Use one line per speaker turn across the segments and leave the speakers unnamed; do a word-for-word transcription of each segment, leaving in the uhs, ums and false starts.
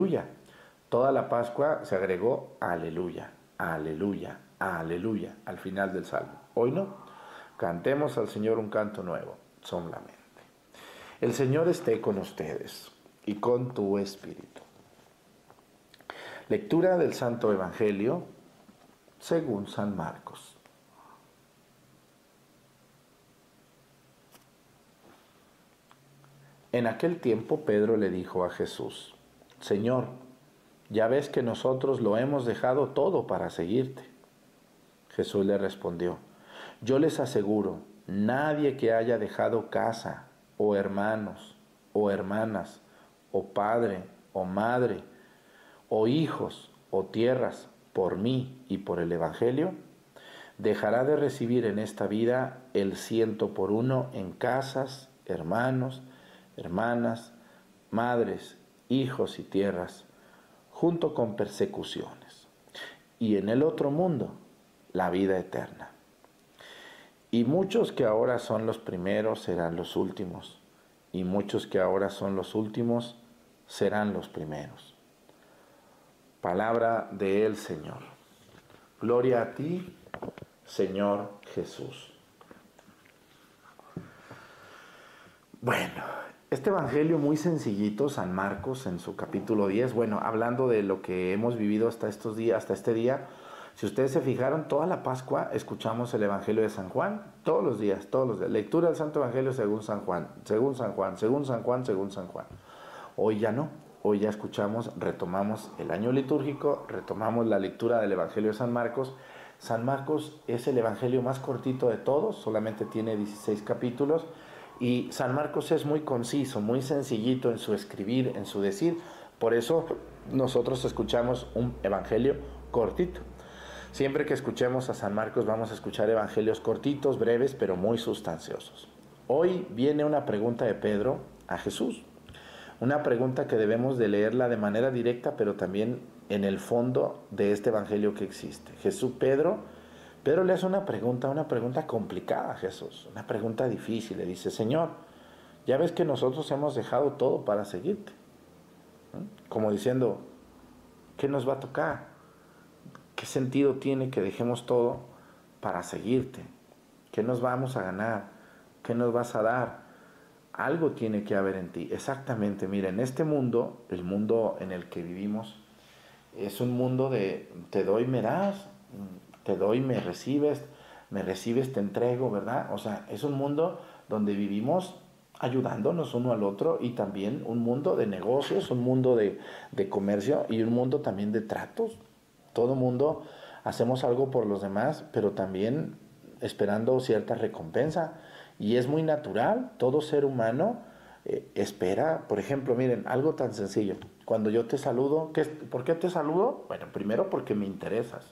Toda la Pascua se agregó aleluya, aleluya, aleluya al final del salmo. Hoy no, cantemos al Señor un canto nuevo, solamente. El Señor esté con ustedes y con tu espíritu. Lectura del Santo Evangelio según San Marcos. En aquel tiempo Pedro le dijo a Jesús: Señor, ya ves que nosotros lo hemos dejado todo para seguirte. Jesús le respondió: Yo les aseguro, nadie que haya dejado casa, o hermanos, o hermanas, o padre, o madre, o hijos, o tierras, por mí y por el Evangelio, dejará de recibir en esta vida el ciento por uno en casas, hermanos, hermanas, madres, hijos y tierras, junto con persecuciones, y en el otro mundo, la vida eterna. Y muchos que ahora son los primeros serán los últimos, y muchos que ahora son los últimos serán los primeros. Palabra del Señor. Gloria a ti, Señor Jesús. Bueno, este evangelio muy sencillito, San Marcos en su capítulo diez, bueno, hablando de lo que hemos vivido hasta estos días, hasta este día. Si ustedes se fijaron, toda la Pascua escuchamos el Evangelio de San Juan, todos los días, todos los días. Lectura del Santo Evangelio según San Juan, según San Juan, según San Juan, según San Juan. Hoy ya no, hoy ya escuchamos, retomamos el año litúrgico, retomamos la lectura del Evangelio de San Marcos. San Marcos es el Evangelio más cortito de todos, solamente tiene dieciséis capítulos, y San Marcos es muy conciso, muy sencillito en su escribir, en su decir. Por eso nosotros escuchamos un Evangelio cortito. Siempre que escuchemos a San Marcos vamos a escuchar evangelios cortitos, breves, pero muy sustanciosos. Hoy viene una pregunta de Pedro a Jesús. Una pregunta que debemos de leerla de manera directa, pero también en el fondo de este evangelio que existe. Jesús, Pedro, Pedro le hace una pregunta, una pregunta complicada a Jesús, una pregunta difícil. Le dice: Señor, ya ves que nosotros hemos dejado todo para seguirte. ¿Mm? Como diciendo, ¿qué nos va a tocar? ¿Qué sentido tiene que dejemos todo para seguirte? ¿Qué nos vamos a ganar? ¿Qué nos vas a dar? Algo tiene que haber en ti. Exactamente, mira, en este mundo, el mundo en el que vivimos, es un mundo de te doy, me das, te doy, me recibes, me recibes, te entrego, ¿verdad? O sea, es un mundo donde vivimos ayudándonos uno al otro, y también un mundo de negocios, un mundo de, de comercio, y un mundo también de tratos. Todo mundo hacemos algo por los demás, pero también esperando cierta recompensa. Y es muy natural, todo ser humano eh, espera. Por ejemplo, miren, algo tan sencillo. Cuando yo te saludo, ¿qué, ¿por qué te saludo? Bueno, primero porque me interesas.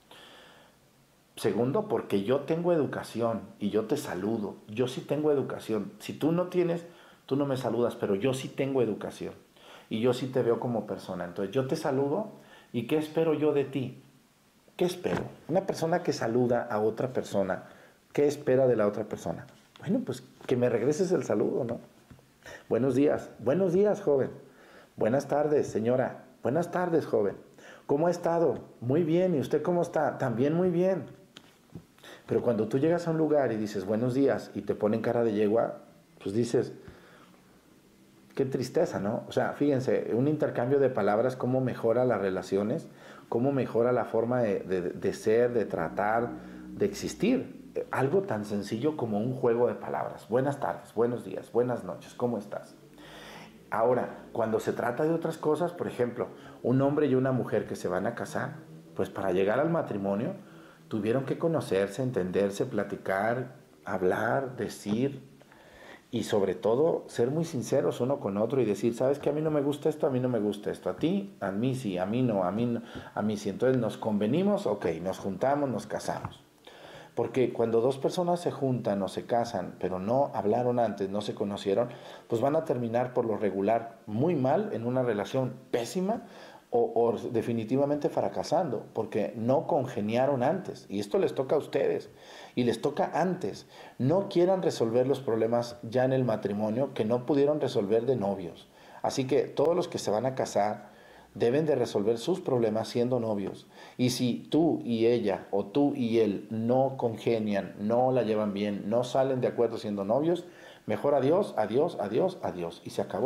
Segundo, porque yo tengo educación y yo te saludo. Yo sí tengo educación. Si tú no tienes, tú no me saludas, pero yo sí tengo educación. Y yo sí te veo como persona. Entonces yo te saludo. ¿Y qué espero yo de ti? ¿Qué espero? Una persona que saluda a otra persona, ¿qué espera de la otra persona? Bueno, pues que me regreses el saludo, ¿no? Buenos días. Buenos días, joven. Buenas tardes, señora. Buenas tardes, joven. ¿Cómo ha estado? Muy bien. ¿Y usted cómo está? También muy bien. Pero cuando tú llegas a un lugar y dices buenos días y te ponen cara de yegua, pues dices, qué tristeza, ¿no? O sea, fíjense, un intercambio de palabras, cómo mejora las relaciones, cómo mejora la forma de, de, de ser, de tratar, de existir. Algo tan sencillo como un juego de palabras. Buenas tardes, buenos días, buenas noches, ¿cómo estás? Ahora, cuando se trata de otras cosas, por ejemplo, un hombre y una mujer que se van a casar, pues para llegar al matrimonio tuvieron que conocerse, entenderse, platicar, hablar, decir, y sobre todo ser muy sinceros uno con otro y decir, ¿sabes qué? A mí no me gusta esto, a mí no me gusta esto, a ti, a mí sí, a mí no, a mí no, a mí sí. Entonces nos convenimos, ok, nos juntamos, nos casamos. Porque cuando dos personas se juntan o se casan, pero no hablaron antes, no se conocieron, pues van a terminar por lo regular muy mal en una relación pésima, o, o definitivamente fracasando, porque no congeniaron antes. Y esto les toca a ustedes, y les toca antes. No quieran resolver los problemas ya en el matrimonio que no pudieron resolver de novios. Así que todos los que se van a casar, deben de resolver sus problemas siendo novios. Y si tú y ella o tú y él no congenian, no la llevan bien, no salen de acuerdo siendo novios, mejor adiós, adiós, adiós, adiós. Y se acabó.